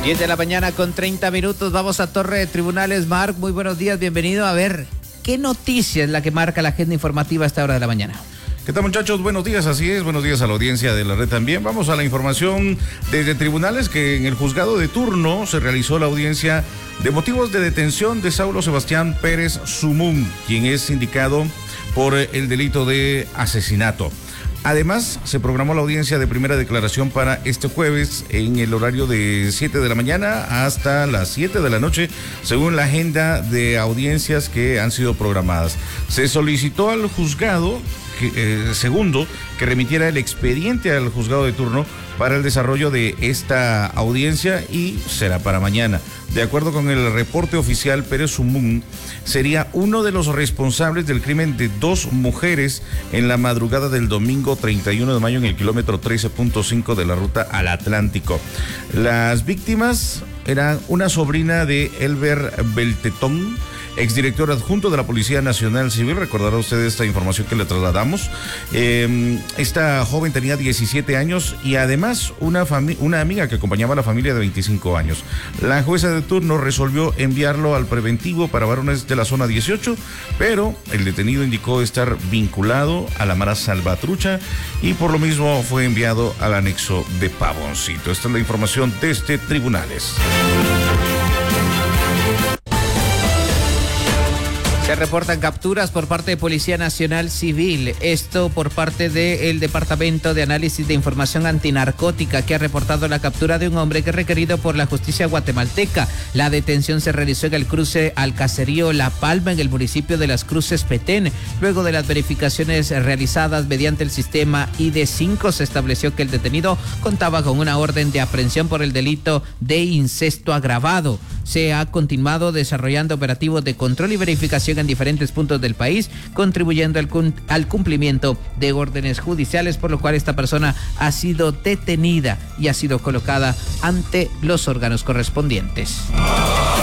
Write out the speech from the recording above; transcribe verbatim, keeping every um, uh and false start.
diez de la mañana con treinta minutos. Vamos a Torre de Tribunales. Marc, muy buenos días, bienvenido. A ver, ¿qué noticia es la que marca la agenda informativa a esta hora de la mañana? ¿Qué tal, muchachos? Buenos días, así es. Buenos días a la audiencia de la red también. Vamos a la información desde tribunales, que en el juzgado de turno se realizó la audiencia de motivos de detención de Saulo Sebastián Pérez Sumún, quien es indicado por el delito de asesinato. Además, se programó la audiencia de primera declaración para este jueves en el horario de siete de la mañana hasta las siete de la noche, según la agenda de audiencias que han sido programadas. Se solicitó al juzgado que, eh, segundo que remitiera el expediente al juzgado de turno para el desarrollo de esta audiencia y será para mañana. De acuerdo con el reporte oficial, Pérez Sumún sería uno de los responsables del crimen de dos mujeres en la madrugada del domingo treinta y uno de mayo en el kilómetro trece punto cinco de la ruta al Atlántico. Las víctimas eran una sobrina de Elber Beltetón, exdirector adjunto de la Policía Nacional Civil. Recordará usted esta información que le trasladamos. Eh, esta joven tenía diecisiete años y además una, una amiga que acompañaba a la familia de veinticinco años. La jueza de turno resolvió enviarlo al preventivo para varones de la zona dieciocho, pero el detenido indicó estar vinculado a la Mara Salvatrucha y por lo mismo fue enviado al anexo de Pavoncito. Esta es la información desde tribunales. Se reportan capturas por parte de Policía Nacional Civil, esto por parte del Departamento de Análisis de Información Antinarcótica, que ha reportado la captura de un hombre que es requerido por la justicia guatemalteca. La detención se realizó en el cruce al caserío La Palma, en el municipio de Las Cruces, Petén. Luego de las verificaciones realizadas mediante el sistema I D cinco, se estableció que el detenido contaba con una orden de aprehensión por el delito de incesto agravado. Se ha continuado desarrollando operativos de control y verificación en diferentes puntos del país, contribuyendo al, al cumplimiento de órdenes judiciales, por lo cual esta persona ha sido detenida y ha sido colocada ante los órganos correspondientes.